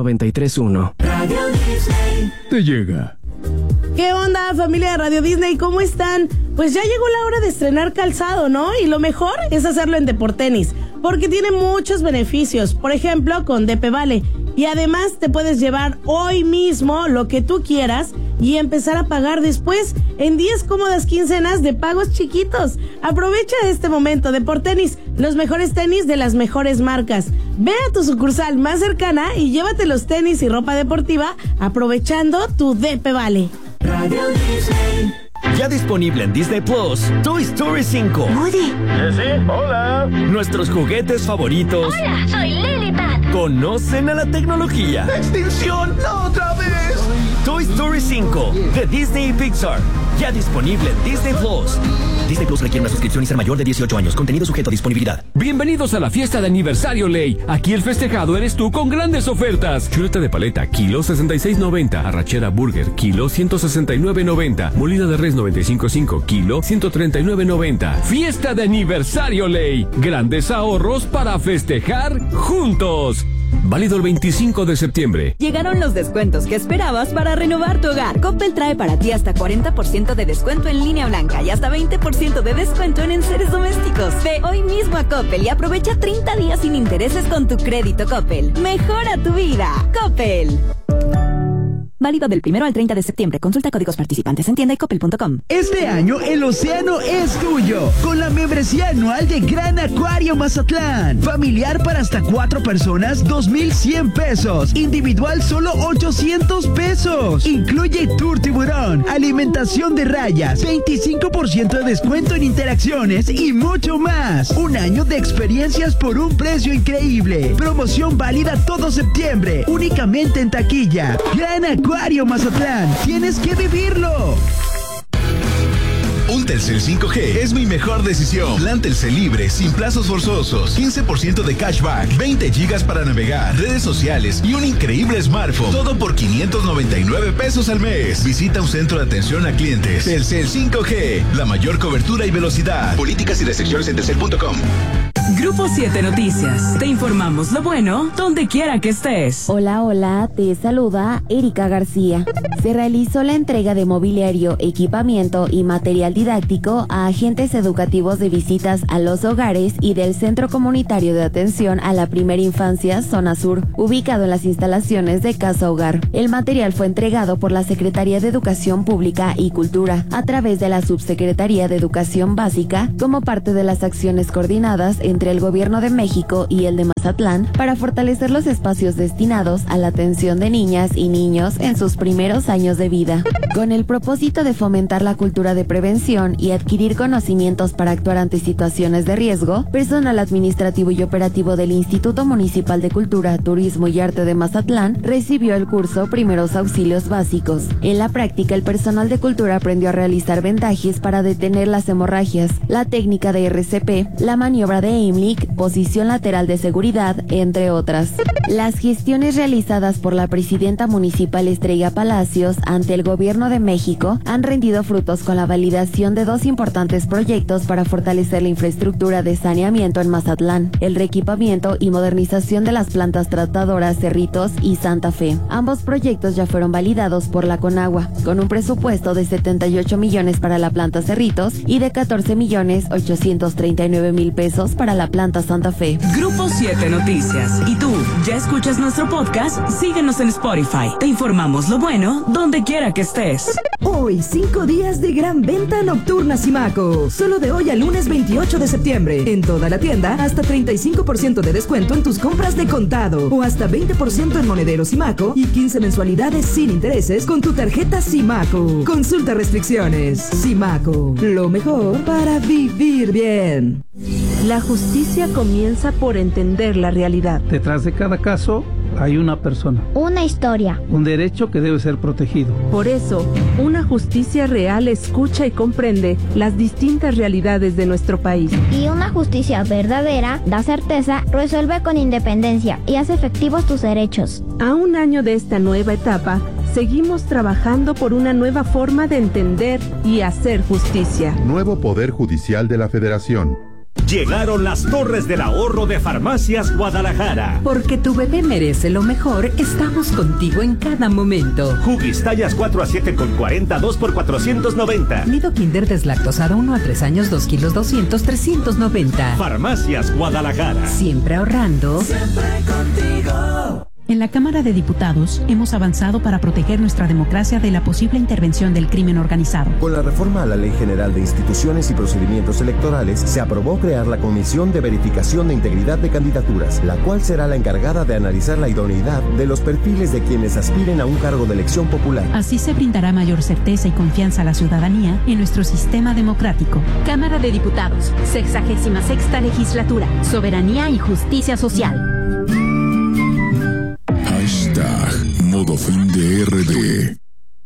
93.1. Radio Disney te llega. ¿Qué onda, familia de Radio Disney? ¿Cómo están? Pues ya llegó la hora de estrenar calzado, ¿no? Y lo mejor es hacerlo en Deportenis, porque tiene muchos beneficios. Por ejemplo, con DP Vale. Y además te puedes llevar hoy mismo lo que tú quieras y empezar a pagar después en 10 cómodas quincenas de pagos chiquitos. Aprovecha este momento. Deportenis, los mejores tenis de las mejores marcas. Ve a tu sucursal más cercana y llévate los tenis y ropa deportiva aprovechando tu DP Vale. Radio Disney. Ya disponible en Disney Plus, Toy Story 5. Woody. Jesse, hola. Nuestros juguetes favoritos. Hola, soy Lilipad. Conocen a la tecnología. ¡Extinción! ¡No, otra vez! Toy Story 5 de Disney y Pixar. Ya disponible en Disney Plus. Disney Plus requiere una suscripción y ser mayor de 18 años. Contenido sujeto a disponibilidad. Bienvenidos a la fiesta de aniversario Ley. Aquí el festejado eres tú con grandes ofertas. Chuleta de paleta, kilo 66.90. Arrachera Burger, kilo 169.90. Molina de res 95.5, kilo 139.90. Fiesta de aniversario Ley. Grandes ahorros para festejar juntos. Válido el 25 de septiembre. Llegaron los descuentos que esperabas para renovar tu hogar. Coppel trae para ti hasta 40% de descuento en línea blanca y hasta 20% de descuento en enseres domésticos. Ve hoy mismo a Coppel y aprovecha 30 días sin intereses con tu crédito Coppel. Mejora tu vida. Coppel. Válido del 1 al 30 de septiembre. Consulta códigos participantes en tienda y coppel.com. Este año el océano es tuyo, con la membresía anual de Gran Acuario Mazatlán. Familiar para hasta 4 personas, 2,100 pesos. Individual, solo 800 pesos. Incluye tour tiburón, alimentación de rayas, 25% de descuento en interacciones y mucho más. Un año de experiencias por un precio increíble. Promoción válida todo septiembre, únicamente en taquilla. Gran Acuario Mazatlán, tienes que vivirlo. Un Telcel 5G es mi mejor decisión. Plan Telcel libre, sin plazos forzosos, 15% de cashback, 20 gigas para navegar, redes sociales y un increíble smartphone. Todo por 599 pesos al mes. Visita un centro de atención a clientes. Telcel 5G, la mayor cobertura y velocidad. Políticas y restricciones en telcel.com. Grupo 7 Noticias. Te informamos lo bueno donde quiera que estés. Hola, hola, te saluda Erika García. Se realizó la entrega de mobiliario, equipamiento y material didáctico a agentes educativos de visitas a los hogares y del Centro Comunitario de Atención a la Primera Infancia, Zona Sur, ubicado en las instalaciones de Casa Hogar. El material fue entregado por la Secretaría de Educación Pública y Cultura a través de la Subsecretaría de Educación Básica como parte de las acciones coordinadas entre el Gobierno de México y el de Mazatlán para fortalecer los espacios destinados a la atención de niñas y niños en sus primeros años de vida. Con el propósito de fomentar la cultura de prevención y adquirir conocimientos para actuar ante situaciones de riesgo, personal administrativo y operativo del Instituto Municipal de Cultura, Turismo y Arte de Mazatlán recibió el curso Primeros Auxilios Básicos. En la práctica, el personal de cultura aprendió a realizar vendajes para detener las hemorragias, la técnica de RCP, la maniobra de Heimlich, posición lateral de seguridad, entre otras. Las gestiones realizadas por la presidenta municipal Estrella Palacios ante el Gobierno de México han rendido frutos con la validación de 2 importantes proyectos para fortalecer la infraestructura de saneamiento en Mazatlán, el reequipamiento y modernización de las plantas tratadoras Cerritos y Santa Fe. Ambos proyectos ya fueron validados por la Conagua, con un presupuesto de 78 millones para la planta Cerritos y de 14,839,000 pesos para la planta Santa Fe. Grupo 7 Noticias. ¿Y tú, ya escuchas nuestro podcast? Síguenos en Spotify. Te informamos lo bueno donde quiera que estés. Hoy, 5 días de gran venta nocturna Simaco. Solo de hoy al lunes 28 de septiembre. En toda la tienda, hasta 35% de descuento en tus compras de contado. O hasta 20% en monedero Simaco y 15 mensualidades sin intereses con tu tarjeta Simaco. Consulta restricciones. Simaco, lo mejor para vivir bien. La justicia comienza por entender la realidad. Detrás de cada caso hay una persona. Una historia. Un derecho que debe ser protegido. Por eso, una justicia real escucha y comprende las distintas realidades de nuestro país. Y una justicia verdadera da certeza, resuelve con independencia y hace efectivos tus derechos. A un año de esta nueva etapa, seguimos trabajando por una nueva forma de entender y hacer justicia. Nuevo Poder Judicial de la Federación. Llegaron las torres del ahorro de Farmacias Guadalajara. Porque tu bebé merece lo mejor, estamos contigo en cada momento. Huggies tallas 4 a 7 con 40, 2 por 490. Nido Kinder deslactosado 1 a 3 años, 2 kilos 200, 390. Farmacias Guadalajara. Siempre ahorrando. Siempre contigo. En la Cámara de Diputados hemos avanzado para proteger nuestra democracia de la posible intervención del crimen organizado. Con la reforma a la Ley General de Instituciones y Procedimientos Electorales, se aprobó crear la Comisión de Verificación de Integridad de Candidaturas, la cual será la encargada de analizar la idoneidad de los perfiles de quienes aspiren a un cargo de elección popular. Así se brindará mayor certeza y confianza a la ciudadanía en nuestro sistema democrático. Cámara de Diputados, 66ª Legislatura, Soberanía y Justicia Social. Modo fin de RD.